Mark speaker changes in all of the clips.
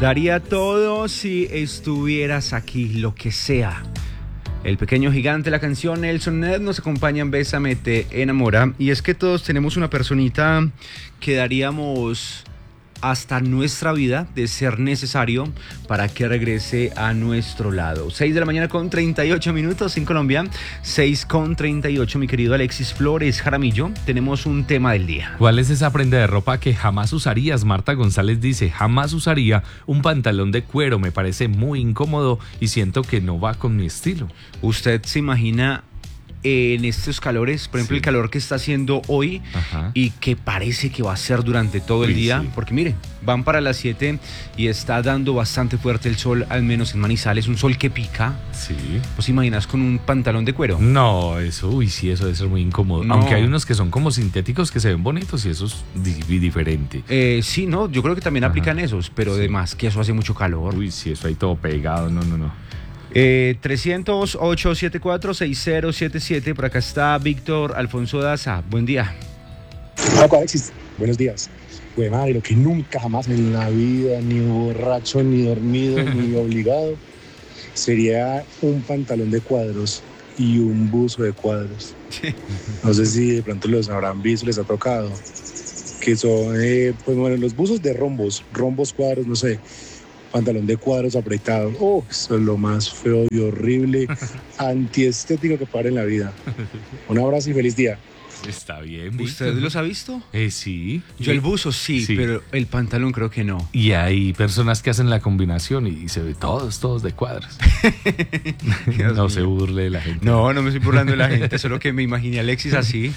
Speaker 1: Daría todo si estuvieras aquí, lo que sea. El pequeño gigante, la canción Nelson Ned nos acompaña en Bésame, te enamora. Y es que todos tenemos una personita que daríamos hasta nuestra vida de ser necesario para que regrese a nuestro lado. 6 de la mañana con 38 minutos en Colombia, 6 con 38, mi querido Alexis Flores Jaramillo, tenemos un tema del día.
Speaker 2: ¿Cuál es esa prenda de ropa que jamás usarías? Marta González dice, jamás usaría un pantalón de cuero, me parece muy incómodo y siento que no va con mi estilo.
Speaker 1: ¿Usted se imagina en estos calores, por ejemplo, el calor que está haciendo hoy y que parece que va a ser durante todo el día? Porque mire, van para las 7 y está dando bastante fuerte el sol, al menos en Manizales, un sol que pica.
Speaker 2: Sí.
Speaker 1: ¿Pues imaginas con un pantalón de cuero?
Speaker 2: No, eso, sí, eso debe ser muy incómodo.
Speaker 1: No.
Speaker 2: Aunque hay unos que son como sintéticos que se ven bonitos y eso es diferente.
Speaker 1: Sí, no, yo creo que también aplican esos, pero además que eso hace mucho calor.
Speaker 2: Uy, sí, eso ahí todo pegado, no.
Speaker 1: 300-874-6077, por acá está Víctor Alfonso Daza, buen día.
Speaker 3: Hola, Alexis, buenos días. Güey, madre, lo que nunca jamás en la vida, ni borracho, ni dormido, ni obligado, sería un pantalón de cuadros y un buzo de cuadros. No sé si de pronto los habrán visto, les ha tocado, que son, pues bueno, los buzos de rombos cuadros, no sé, pantalón de cuadros apretado. Oh, eso es lo más feo y horrible, antiestético que para en la vida. Un abrazo y feliz día.
Speaker 2: Está bien, Víctor.
Speaker 1: ¿Usted los ha visto?
Speaker 2: Sí.
Speaker 1: Yo el buzo sí, pero el pantalón creo que no.
Speaker 2: Y hay personas que hacen la combinación y se ve todos de cuadros. No se burle de la gente.
Speaker 1: No me estoy burlando de la gente, solo que me imaginé a Alexis así.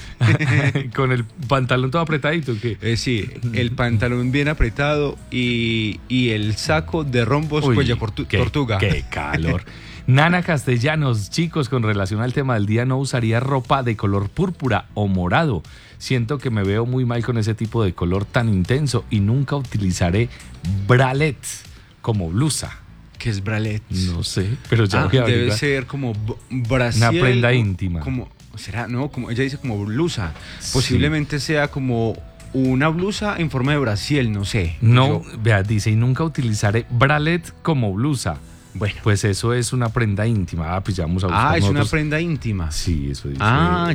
Speaker 2: Con el pantalón todo apretadito, ¿qué?
Speaker 1: Sí, el pantalón bien apretado y el saco de rombos cuello tortuga.
Speaker 2: Qué calor. Nana Castellanos, chicos, con relación al tema del día, no usaría ropa de color púrpura o morado. Siento que me veo muy mal con ese tipo de color tan intenso y nunca utilizaré bralette como blusa.
Speaker 1: ¿Qué es bralette?
Speaker 2: No sé, pero ya voy a
Speaker 1: debe
Speaker 2: averiguar.
Speaker 1: ser como brasier.
Speaker 2: Una prenda íntima.
Speaker 1: ¿Será? No, como ella dice como blusa. Posiblemente sea como una blusa en forma de brasier, no sé.
Speaker 2: No, vea, dice, y nunca utilizaré bralette como blusa.
Speaker 1: Bueno,
Speaker 2: pues eso es una prenda íntima. Pues ya vamos a buscar.
Speaker 1: Es nosotros una prenda íntima.
Speaker 2: Sí, eso dice.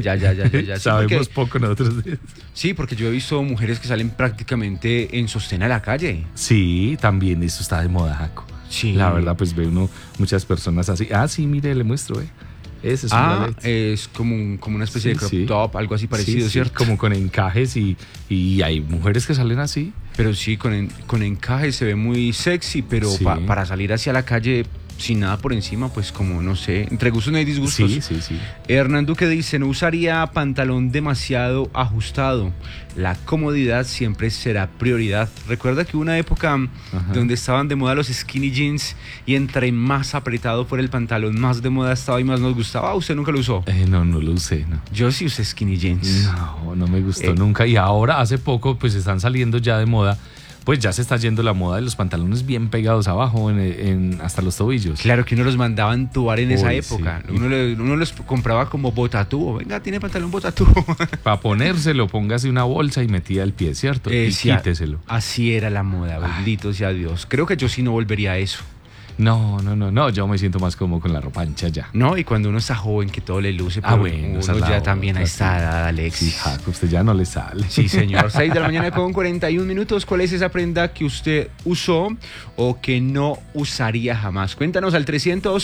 Speaker 1: Ya.
Speaker 2: Sabemos poco nosotros.
Speaker 1: Sí, porque yo he visto mujeres que salen prácticamente en sostén a la calle.
Speaker 2: Sí, también eso está de moda, Jaco.
Speaker 1: Sí.
Speaker 2: La verdad, pues ve uno muchas personas así. Sí, mire, le muestro, Ese es un
Speaker 1: es como una especie de crop top, algo así parecido, ¿cierto?
Speaker 2: Como con encajes y hay mujeres que salen así.
Speaker 1: Pero sí, con encajes se ve muy sexy, pero para salir hacia la calle sin nada por encima, pues como no sé, entre gustos no hay disgustos.
Speaker 2: Sí.
Speaker 1: Hernán Duque dice, no usaría pantalón demasiado ajustado. La comodidad siempre será prioridad. Recuerda que hubo una época donde estaban de moda los skinny jeans y entre más apretado fuera el pantalón, más de moda estaba y más nos gustaba. ¿Usted nunca lo usó?
Speaker 2: No lo usé, no.
Speaker 1: Yo sí usé skinny jeans.
Speaker 2: No me gustó nunca. Y ahora, hace poco, pues están saliendo ya de moda. Pues ya se está yendo la moda de los pantalones bien pegados abajo, hasta los tobillos.
Speaker 1: Claro que uno los mandaba a entubar en esa época. Sí. Uno los compraba como botatú. Venga, tiene pantalón botatú.
Speaker 2: Para ponérselo, póngase una bolsa y metía el pie, ¿cierto? Y quíteselo.
Speaker 1: Así era la moda, bendito sea Dios. Creo que yo sí no volvería a eso.
Speaker 2: No, yo me siento más cómodo con la ropa ancha ya.
Speaker 1: No, y cuando uno está joven que todo le luce,
Speaker 2: bueno,
Speaker 1: uno ya también a esta edad, Alexis.
Speaker 2: Sí, Jaco, usted ya no le sale.
Speaker 1: Sí, señor. 6 de la mañana con 41 minutos. ¿Cuál es esa prenda que usted usó o que no usaría jamás? Cuéntanos al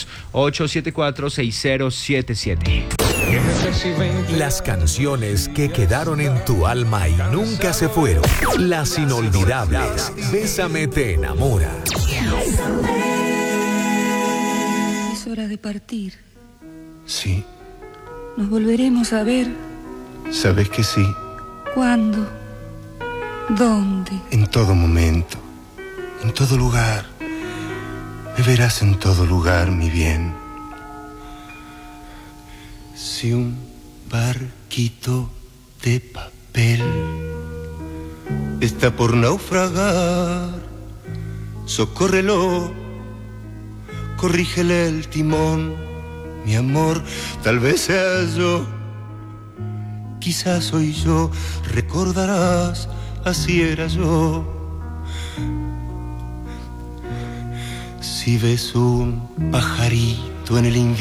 Speaker 1: 300-874-6077.
Speaker 4: Las canciones que quedaron en tu alma y nunca se fueron. Las inolvidables. Bésame, te enamora.
Speaker 5: Es hora de partir.
Speaker 6: Sí.
Speaker 5: Nos volveremos a ver.
Speaker 6: Sabes que sí.
Speaker 5: ¿Cuándo? ¿Dónde?
Speaker 6: En todo momento. En todo lugar. Me verás en todo lugar, mi bien. Si un barquito de papel está por naufragar, socórrelo, corrígele el timón, mi amor, tal vez sea yo, quizás soy yo, recordarás, así era yo. Si ves un pajarito en el invierno,